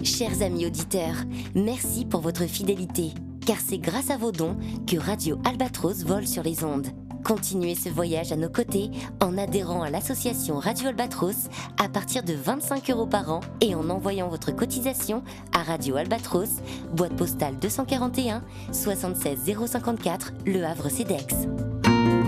Chers amis auditeurs, merci pour votre fidélité, car c'est grâce à vos dons que Radio Albatros vole sur les ondes. Continuez ce voyage à nos côtés en adhérant à l'association Radio Albatros à partir de 25 € par an et en envoyant votre cotisation à Radio Albatros, boîte postale 241 76 054, Le Havre CEDEX.